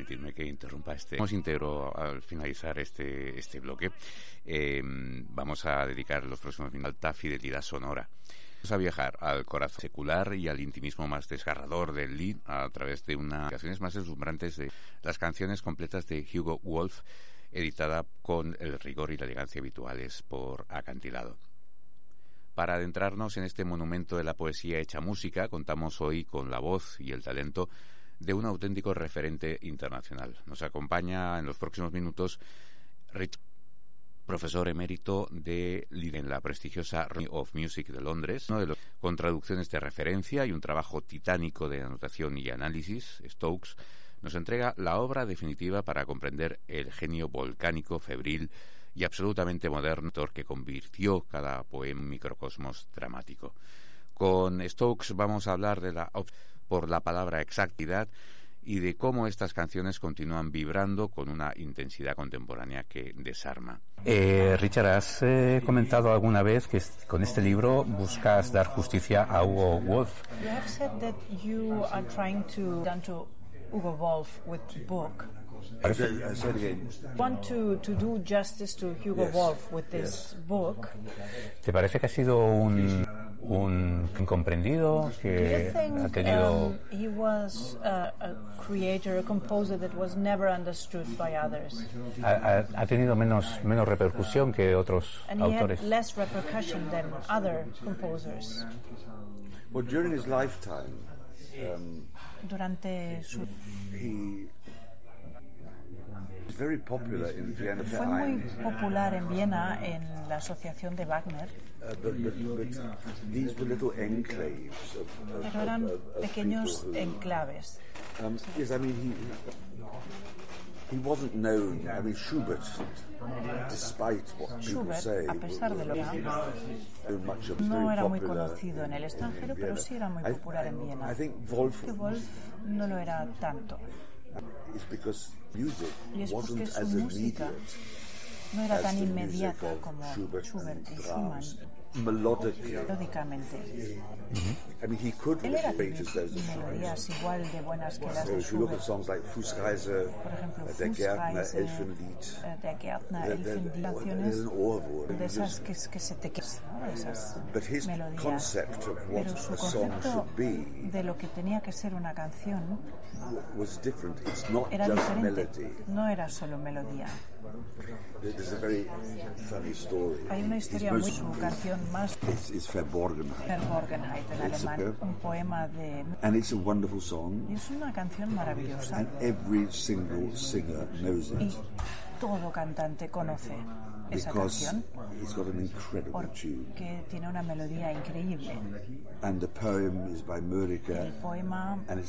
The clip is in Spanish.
permitirme que interrumpa íntegro al finalizar este bloque. Vamos a dedicar los próximos minutos a alta fidelidad sonora. Vamos a viajar al corazón secular y al intimismo más desgarrador del Lee a través de unas canciones más deslumbrantes de las canciones completas de Hugo Wolf, editada con el rigor y la elegancia habituales por Acantilado. Para adentrarnos en este monumento de la poesía hecha música, contamos hoy con la voz y el talento de un auténtico referente internacional. Nos acompaña en los próximos minutos Richard, profesor emérito en la prestigiosa Royal of Music de Londres, con traducciones de referencia y un trabajo titánico de anotación y análisis. Stokes nos entrega la obra definitiva para comprender el genio volcánico, febril y absolutamente moderno que convirtió cada poema en microcosmos dramático. Con Stokes vamos a hablar de por la palabra exactidad y de cómo estas canciones continúan vibrando con una intensidad contemporánea que desarma. Richard, has comentado alguna vez que con este libro buscas dar justicia a Hugo Wolf. You have said that you are trying to Hugo Wolf with the book. Want to do justice to Hugo Wolf with this book. ¿Te parece que ha sido un incomprendido que ha tenido? He was a creator, a composer that was never understood by others. Ha tenido menos repercusión que otros autores. And he had less repercussion than other composers. Well, during his lifetime, durante su very popular in Vienna. Fue muy popular en Viena en la asociación de Wagner. But these were little enclaves Pero eran pequeños enclaves. Yes, I mean he wasn't known. I mean Schubert, despite what people say, a pesar de lo que no era muy conocido en el extranjero, pero sí era muy popular en Viena. I think Wolf no lo era tanto. Y es porque su música no era tan inmediata como Schubert y Schumann, melódicamente. Él era melodías igual de buenas que las de Schubert. Por ejemplo, Fußreise, Der Gärtner, Elfenlied, canciones de esas que se te quedan, esas melodías. Pero su concepto de lo que tenía que ser una canción era diferente, no era solo melodía. Hay una historia muy su canción más Verborgenheit en alemán, un poema de y es una canción maravillosa y todo cantante conoce esa canción porque tiene una melodía increíble. El poema